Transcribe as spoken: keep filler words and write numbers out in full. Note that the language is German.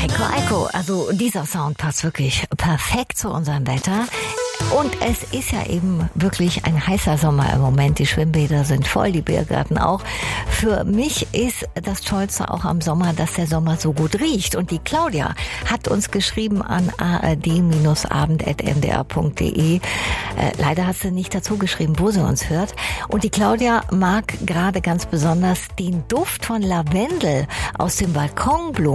Heiko Eiko, also dieser Sound passt wirklich perfekt zu unserem Wetter. Und es ist ja eben wirklich ein heißer Sommer im Moment. Die Schwimmbäder sind voll, die Biergärten auch. Für mich ist das Tollste auch am Sommer, dass der Sommer so gut riecht. Und die Claudia hat uns geschrieben an a r d abend punkt n d r punkt d e. Äh, leider hat sie nicht dazu geschrieben, wo sie uns hört. Und die Claudia mag gerade ganz besonders den Duft von Lavendel aus dem Balkonblumen.